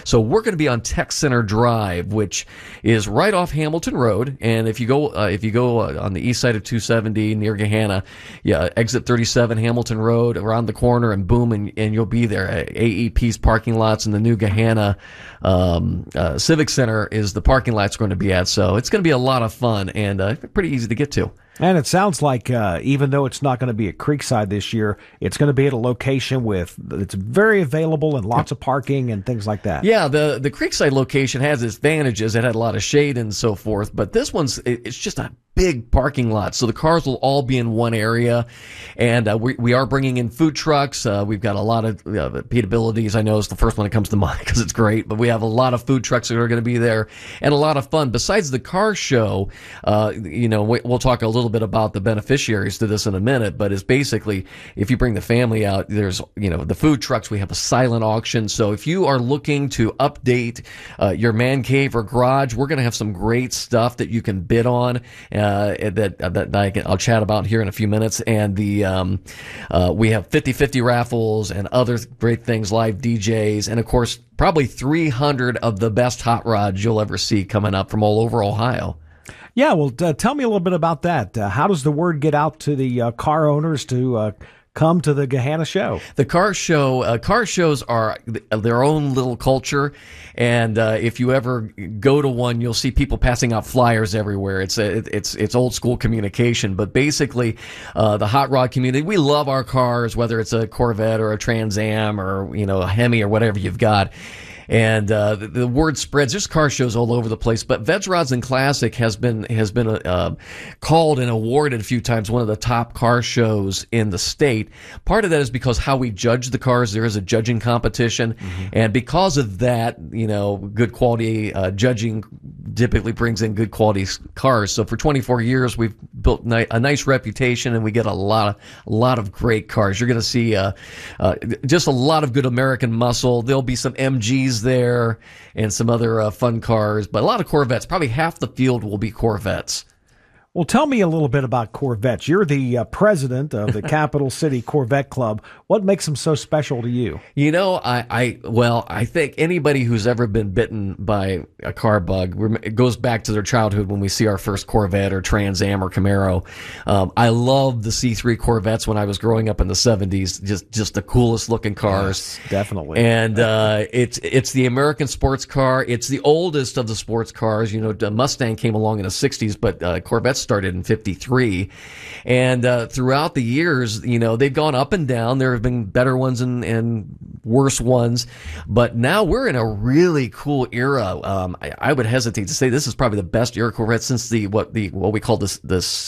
So we're going to be on Tech Center Drive, which is right off Hamilton Road. And if you go on the east side of 270 near Gahanna, exit 37 Hamilton Road, around the corner, and boom, and you'll be there. AEP's parking lots in the new Gahanna Civic Center is the parking lot's going to be at. So it's going to be a lot of fun and pretty easy to get to. And it sounds like even though it's not going to be at Creekside this year, it's going to be at a location it's very available and lots of parking and things like that. Yeah, the Creekside location has its advantages. It had a lot of shade and so forth, but this it's just a big parking lot, so the cars will all be in one area. And we are bringing in food trucks. We've got a lot of Peatabilities. I know is the first one that comes to mind because it's great, but we have a lot of food trucks that are going to be there and a lot of fun. Besides the car show, we'll talk a little bit about the beneficiaries to this in a minute, but it's basically, if you bring the family out, there's the food trucks. We have a silent auction, so if you are looking to update your man cave or garage, we're going to have some great stuff that you can bid on that I'll chat about here in a few minutes. And we have 50/50 raffles and other great things, live DJs, and of course probably 300 of the best hot rods you'll ever see coming up from all over Ohio. Yeah, well, tell me a little bit about that. How does the word get out to the car owners to come to the Gahanna show? The car shows are their own little culture, and if you ever go to one, you'll see people passing out flyers everywhere. It's old school communication, but basically, the hot rod community, we love our cars, whether it's a Corvette or a Trans Am or a Hemi or whatever you've got. And the word spreads. There's car shows all over the place, but Vets Rods and Classic has been called and awarded a few times one of the top car shows in the state. Part of that is because how we judge the cars. There is a judging competition, and because of that, good quality judging typically brings in good quality cars. So for 24 years, we've built a nice reputation, and we get a lot of great cars. You're going to see just a lot of good American muscle. There'll be some MGs there and some other fun cars, but a lot of Corvettes. Probably half the field will be Corvettes. Well, tell me a little bit about Corvettes. You're the president of the Capital City Corvette Club. What makes them so special to you? I think anybody who's ever been bitten by a car bug, it goes back to their childhood when we see our first Corvette or Trans Am or Camaro. I loved the C3 Corvettes when I was growing up in the 70s. Just the coolest looking cars. Yes, definitely. And it's the American sports car. It's the oldest of the sports cars. The Mustang came along in the 60s, but Corvettes started in 53, and throughout the years, they've gone up and down. There have been better ones and worse ones, but now we're in a really cool era. I would hesitate to say this is probably the best era Corvette since what we call the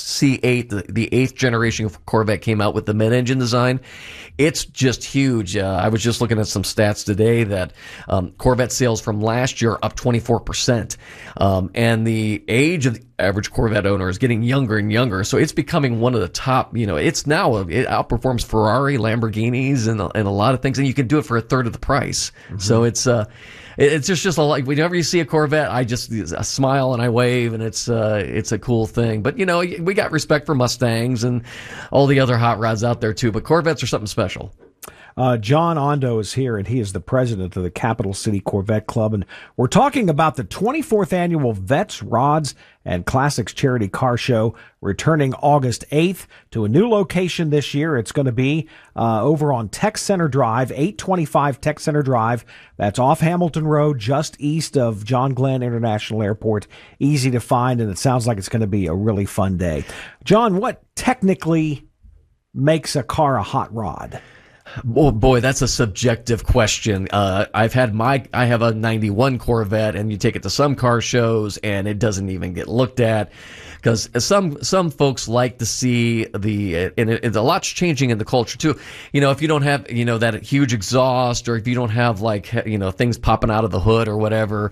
C8, the eighth generation of Corvette came out with the mid-engine design. It's just huge. I was just looking at some stats today that Corvette sales from last year up 24%, and the age of the average Corvette owner is getting younger and younger. So it's becoming one of the top, it outperforms Ferrari, Lamborghinis, and a lot of things. And you can do it for a third of the price. Mm-hmm. So it's just a lot. Whenever you see a Corvette, I smile and I wave, and it's a cool thing. But we got respect for Mustangs and all the other hot rods out there too. But Corvettes are something special. John Ondo is here, and he is the president of the Capital City Corvette Club, and we're talking about the 24th annual Vets, Rods, and Classics Charity Car Show, returning August 8th to a new location this year. It's going to be over on Tech Center Drive, 825 Tech Center Drive. That's off Hamilton Road, just east of John Glenn International Airport. Easy to find, and it sounds like it's going to be a really fun day. John, what technically makes a car a hot rod? Oh boy, that's a subjective question. I have a 91 Corvette, and you take it to some car shows and it doesn't even get looked at because some folks like to see and a lot's changing in the culture too. If you don't have, that huge exhaust, or if you don't have things popping out of the hood or whatever,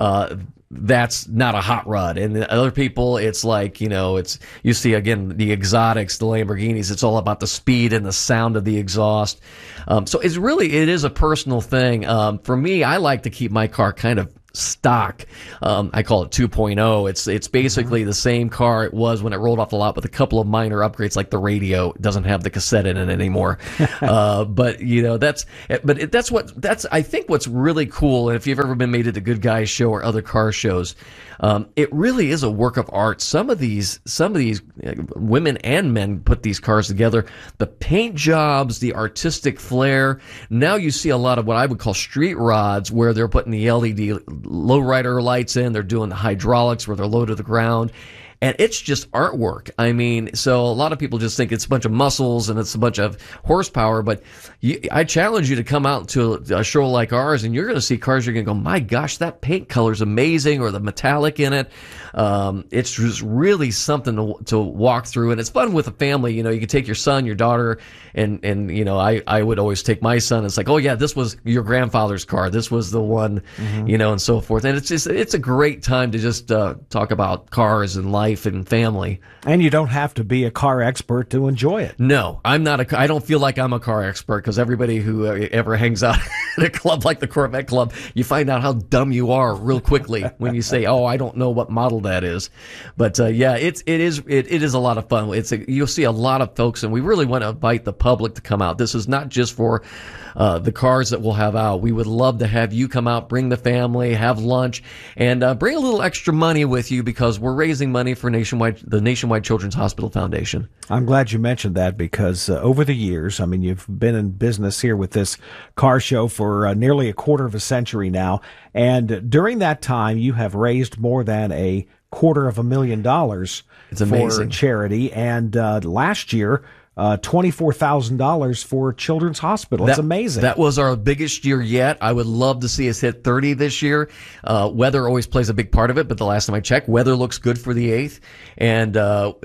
that's not a hot rod. And other people, it's like, you see again, the exotics, the Lamborghinis, it's all about the speed and the sound of the exhaust. So it is a personal thing. For me, I like to keep my car kind of stock. I call it 2.0. It's basically the same car it was when it rolled off the lot with a couple of minor upgrades, like the radio. It doesn't have the cassette in it anymore. But that's I think what's really cool. And if you've ever been made at the Good Guys show or other car shows, it really is a work of art. Some of these women and men put these cars together. The paint jobs, the artistic flair. Now you see a lot of what I would call street rods, where they're putting the LED lowrider lights in. They're doing the hydraulics where they're low to the ground. And it's just artwork. I mean, so a lot of people just think it's a bunch of muscles and it's a bunch of horsepower, but I challenge you to come out to a show like ours, and you're going to see cars you're going to go, my gosh, that paint color's amazing, or the metallic in it. It's just really something to walk through, and it's fun with a family. You can take your son, your daughter, and I would always take my son. It's like, oh yeah, this was your grandfather's car. This was the one, and so forth. And it's a great time to just talk about cars and life and family. And you don't have to be a car expert to enjoy it. No, I'm not I don't feel like I'm a car expert, because everybody who ever hangs out at a club like the Corvette Club, you find out how dumb you are real quickly when you say, oh, I don't know what model that is. But yeah, it is a lot of fun. You'll see a lot of folks, and we really want to invite the public to come out. This is not just for the cars that we'll have out. We would love to have you come out, bring the family, have lunch, and bring a little extra money with you, because we're raising money for the Nationwide Children's Hospital Foundation. I'm glad you mentioned that, because over the years, I mean, you've been in business here with this car show for nearly a quarter of a century now, and during that time, you have raised more than $250,000 for charity, and last year, $24,000 for Children's Hospital. It's amazing. That was our biggest year yet. I would love to see us hit 30 this year. Weather always plays a big part of it, but the last time I checked, weather looks good for the 8th. And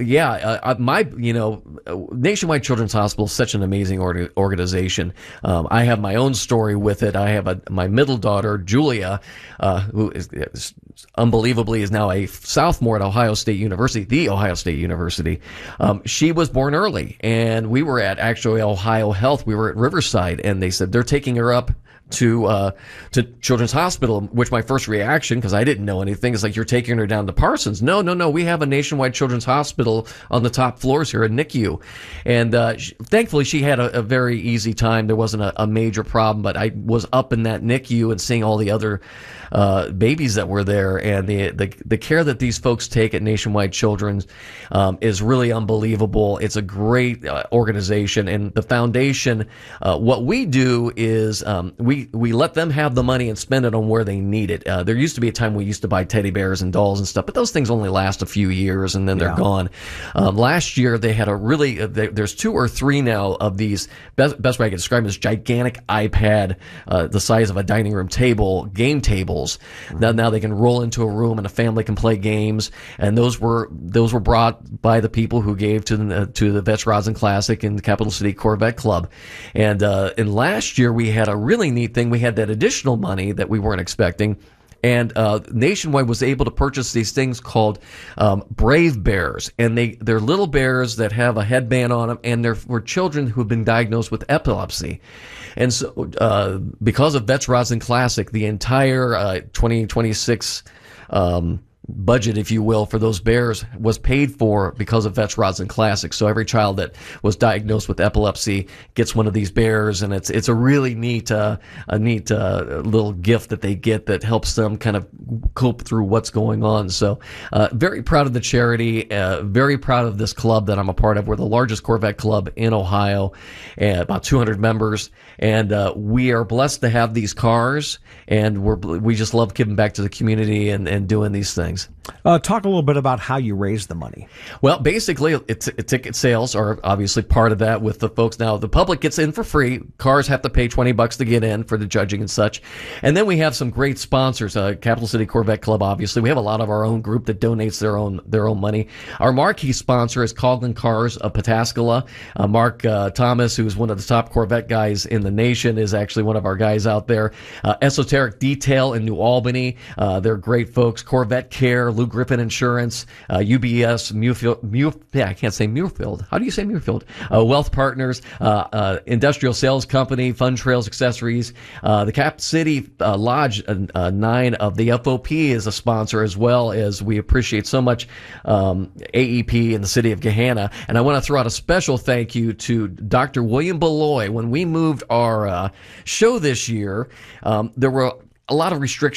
Nationwide Children's Hospital is such an amazing organization. I have my own story with it. I have my middle daughter, Julia, who is unbelievably is now a sophomore at Ohio State University, the Ohio State University. She was born early, and we were at actually Ohio Health. We were at Riverside, and they said they're taking her up to Children's Hospital, which my first reaction, because I didn't know anything, is like, you're taking her down to Parsons. No. We have a Nationwide Children's Hospital on the top floors here at NICU. And thankfully, she had a very easy time. There wasn't a major problem, but I was up in that NICU and seeing all the other babies that were there, and the care that these folks take at Nationwide Children's is really unbelievable. It's a great organization, and the foundation, what we do is we let them have the money and spend it on where they need it. There used to be a time we used to buy teddy bears and dolls and stuff, but those things only last a few years and then they're gone. Last year they had a really there's 2 or 3 now of these, best way I can describe them is gigantic iPad, the size of a dining room table, game tables. Now they can roll into a room and a family can play games, and those were brought by the people who gave to the Vets Rosin Classic and the Capital City Corvette Club. And last year we had a really neat thing. We had that additional money that we weren't expecting, and Nationwide was able to purchase these things called Brave Bears, and they're little bears that have a headband on them, and they're for children who have been diagnosed with epilepsy. And so because of Vets Rosin Classic, the entire 2026 budget, if you will, for those bears was paid for because of Vets Rosin Classic. So every child that was diagnosed with epilepsy gets one of these bears, and it's a really neat little gift that they get that helps them kind of cope through what's going on. So very proud of the charity, very proud of this club that I'm a part of. We're the largest Corvette club in Ohio, about 200 members, and we are blessed to have these cars, and we just love giving back to the community and doing these things. Talk a little bit about how you raise the money. Well, basically, ticket sales are obviously part of that with the folks. Now, the public gets in for free. Cars have to pay $20 to get in for the judging and such. And then we have some great sponsors. Capital City Corvette Club, obviously. We have a lot of our own group that donates their own money. Our marquee sponsor is Coghlan Cars of Pataskala. Mark Thomas, who's one of the top Corvette guys in the nation, is actually one of our guys out there. Esoteric Detail in New Albany. They're great folks. Corvette Care, Lou Griffin Insurance, UBS, I can't say Muirfield. How do you say Muirfield? Wealth Partners, Industrial Sales Company, Fun Trails Accessories, the Cap City Lodge 9 of the FOP is a sponsor, as well as we appreciate so much AEP in the city of Gahanna. And I want to throw out a special thank you to Dr. William Beloy. When we moved our show this year, there were a lot of restrictions